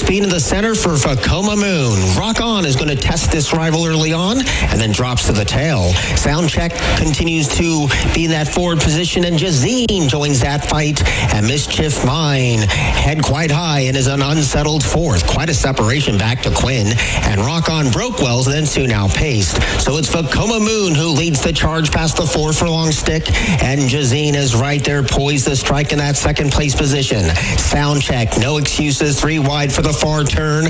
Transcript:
speed in the center for Vekoma Moon. Rock On is going to test this rival early on and then drops to the tail. Sound Check continues to be in that forward position, and Jazine joins that fight. And Mischief Mine head quite high and is an unsettled fourth. Quite a separation back to Quinn. And Rock On broke Wells, then soon outpaced. So it's Vekoma Moon who leads the charge past the 4 furlong stick. And Jazine is right there, poised to strike in that second place position. Sound Check, no excuses, 3 wide for the far turn.